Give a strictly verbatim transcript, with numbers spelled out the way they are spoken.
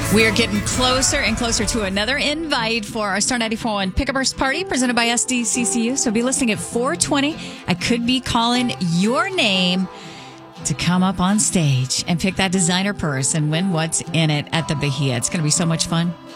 We are getting closer and closer to another invite for our Star ninety-four point one Pick-a-Burst Party presented by S D C C U. So be listening at four twenty. I could be calling your name to come up on stage and pick that designer purse and win what's in it at the Bahia. It's going to be so much fun.